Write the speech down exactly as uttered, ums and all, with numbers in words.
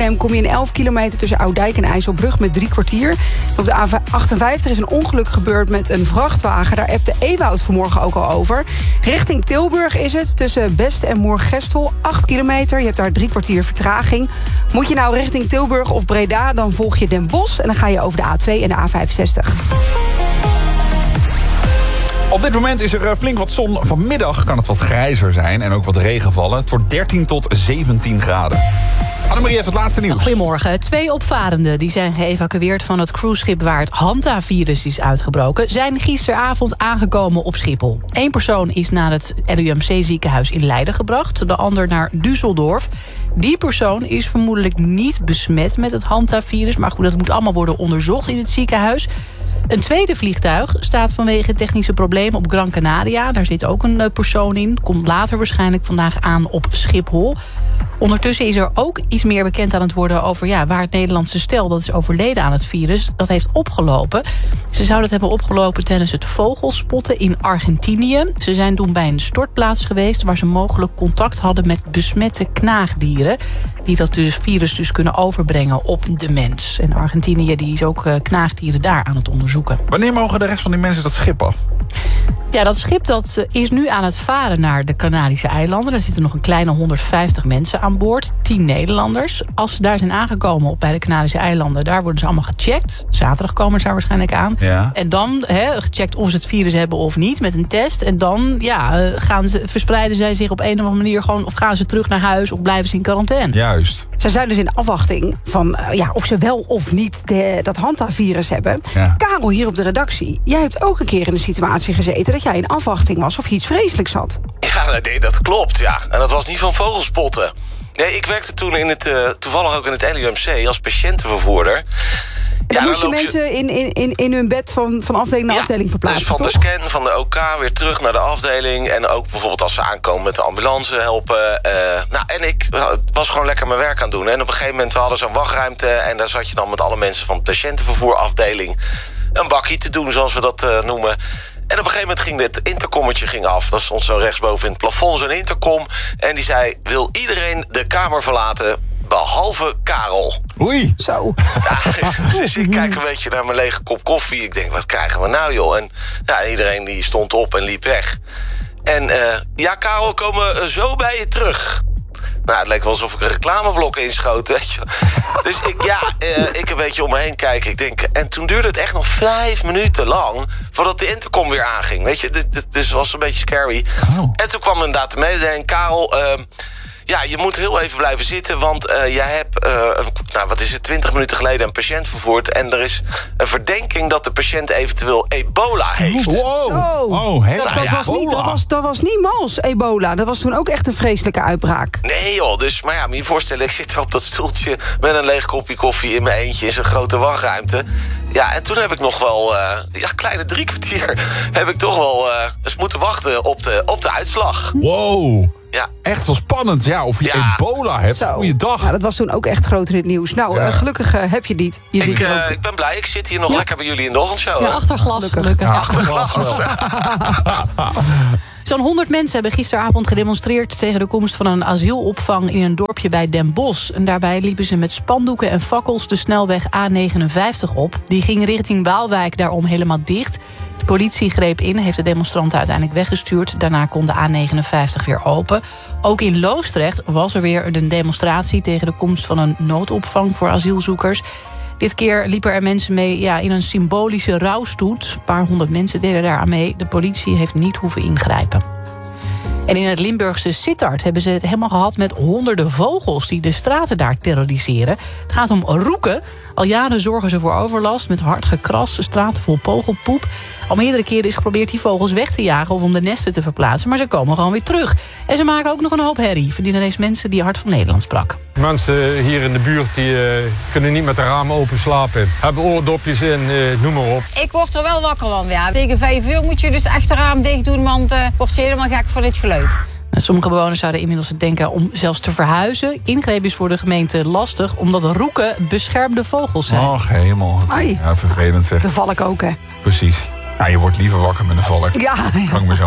Arnhem kom je in elf kilometer tussen Oudijk en IJsselbrug met drie kwartier. Op de A achtenvijftig is een ongeluk gebeurd met een vrachtwagen. Daar appte Ewoud vanmorgen ook al over. Richting Tilburg is het tussen Best en Moergestel. acht kilometer, je hebt daar drie kwartier vertraging. Moet je nou richting Tilburg of Breda, dan volg je Den Bosch en dan ga je over de A twee en de A vijfenzestig. Op dit moment is er flink wat zon. Vanmiddag kan het wat grijzer zijn en ook wat regen vallen. Het wordt dertien tot zeventien graden. Annemarie heeft het laatste nieuws. Goedemorgen. Twee opvarenden die zijn geëvacueerd van het cruiseschip waar het Hanta-virus is uitgebroken, zijn gisteravond aangekomen op Schiphol. Eén persoon is naar het L U M C-ziekenhuis in Leiden gebracht, de ander naar Düsseldorf. Die persoon is vermoedelijk niet besmet met het Hanta-virus, maar goed, dat moet allemaal worden onderzocht in het ziekenhuis. Een tweede vliegtuig staat vanwege technische problemen op Gran Canaria. Daar zit ook een persoon in. Komt later waarschijnlijk vandaag aan op Schiphol. Ondertussen is er ook iets meer bekend aan het worden over ja, waar het Nederlandse stel dat is overleden aan het virus, dat heeft opgelopen. Ze zouden het hebben opgelopen tijdens het vogelspotten in Argentinië. Ze zijn toen bij een stortplaats geweest waar ze mogelijk contact hadden met besmette knaagdieren, die dat dus virus dus kunnen overbrengen op de mens. En Argentinië die is ook uh, knaagdieren daar aan het onderzoeken. Wanneer mogen de rest van die mensen dat schip af? Ja, dat schip dat is nu aan het varen naar de Canarische eilanden. Daar zitten nog een kleine honderdvijftig mensen aan boord. tien Nederlanders. Als ze daar zijn aangekomen op bij de Canarische eilanden, daar worden ze allemaal gecheckt. Zaterdag komen ze daar waarschijnlijk aan. Ja. En dan he, gecheckt of ze het virus hebben of niet met een test. En dan ja, gaan ze, verspreiden zij zich op een of andere manier gewoon, of gaan ze terug naar huis of blijven ze in quarantaine. Juist. Zij zijn dus in afwachting van uh, ja, of ze wel of niet de, dat Hanta-virus hebben. Ja. Karel, hier op de redactie, jij hebt ook een keer in de situatie gezeten dat jij in afwachting was of je iets vreselijks had. Ja, nee, dat klopt, ja. En dat was niet van vogelspotten. Nee, ik werkte toen in het, uh, toevallig ook in het L U M C als patiëntenvervoerder. Ja, moest je je mensen in, in, in, in hun bed van, van afdeling naar ja, afdeling verplaatsen, dus van toch? de scan, van de O K, weer terug naar de afdeling. En ook bijvoorbeeld als ze aankomen met de ambulance helpen. Uh, nou, en ik was gewoon lekker mijn werk aan doen. En op een gegeven moment, we hadden zo'n wachtruimte, en daar zat je dan met alle mensen van de patiëntenvervoerafdeling een bakkie te doen, zoals we dat uh, noemen. En op een gegeven moment ging dit intercommetje ging af. Dat stond zo rechtsboven in het plafond, zo'n intercom. En die zei, wil iedereen de kamer verlaten, behalve Karel. Oei. Zo. Ja, dus ik kijk een beetje naar mijn lege kop koffie. Ik denk, wat krijgen we nou, joh? En ja, iedereen die stond op en liep weg. En uh, ja, Karel, komen we zo bij je terug. Nou, het leek wel alsof ik een reclameblok inschoot, weet je. Dus ik, ja, uh, ik een beetje om me heen kijken. Ik denk, en toen duurde het echt nog vijf minuten lang voordat de intercom weer aanging, weet je. Dus, dus het was een beetje scary. Oh. En toen kwam inderdaad de mededeling, Karel, uh, ja, je moet heel even blijven zitten, want uh, jij hebt, uh, nou, wat is het, twintig minuten geleden een patiënt vervoerd. En er is een verdenking dat de patiënt eventueel ebola heeft. Wow. Zo. Oh, heel dat, dat, ja, was niet, dat, ebola. was, dat was niet mals, ebola. Dat was toen ook echt een vreselijke uitbraak. Nee joh, dus, maar ja, moet je je voorstellen, ik zit er op dat stoeltje met een leeg kopje koffie in mijn eentje in zo'n grote wachtruimte. Ja, en toen heb ik nog wel, uh, ja, kleine drie kwartier, heb ik toch wel uh, eens moeten wachten op de, op de uitslag. Wow. Ja. Echt wel spannend, ja, of je Ja. ebola hebt. Zo. Goeiedag. Ja, dat was toen ook echt groter in het nieuws. Nou, Ja. uh, gelukkig uh, heb je niet. Je Ik, zit er uh, ook. ik ben blij, ik zit hier nog Ja. lekker bij jullie in de ochtendshow. Ja, hè? achter glas, Gelukkig. gelukkig. Ja, Achter glas wel. Zo'n honderd mensen hebben gisteravond gedemonstreerd tegen de komst van een asielopvang in een dorpje bij Den Bosch. En daarbij liepen ze met spandoeken en fakkels de snelweg A negenenvijftig op. Die ging richting Waalwijk daarom helemaal dicht. De politie greep in, heeft de demonstranten uiteindelijk weggestuurd. Daarna kon de A negenenvijftig weer open. Ook in Loosdrecht was er weer een demonstratie tegen de komst van een noodopvang voor asielzoekers. Dit keer liepen er mensen mee ja, in een symbolische rouwstoet. Een paar honderd mensen deden daar aan mee. De politie heeft niet hoeven ingrijpen. En in het Limburgse Sittard hebben ze het helemaal gehad met honderden vogels die de straten daar terroriseren. Het gaat om roeken. Al jaren zorgen ze voor overlast met hard gekras, straten vol pogelpoep. Al meerdere keren is geprobeerd die vogels weg te jagen of om de nesten te verplaatsen, maar ze komen gewoon weer terug. En ze maken ook nog een hoop herrie, verdienen deze mensen die Hart van Nederland sprak. Mensen hier in de buurt die, uh, kunnen niet met de ramen open slapen. Hebben oordopjes in, uh, noem maar op. Ik word er wel wakker van, ja. Tegen vijf uur moet je dus echt de raam dicht doen, want uh, word je helemaal gek van dit geluid. Sommige bewoners zouden inmiddels denken om zelfs te verhuizen. Ingreep is voor de gemeente lastig, omdat roeken beschermde vogels zijn. Och, helemaal. Ai. Ja, vervelend zeg. De valk ook, hè. Precies. Ja, je wordt liever wakker met een valk. Ja, Kan ik me zo